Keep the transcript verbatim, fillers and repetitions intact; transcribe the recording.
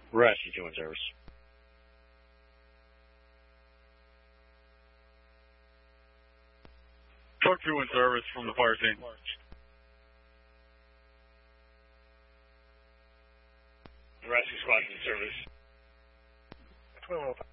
Rescue two in service. Truck two in service from the fire scene. Rescue squad in service. twelve.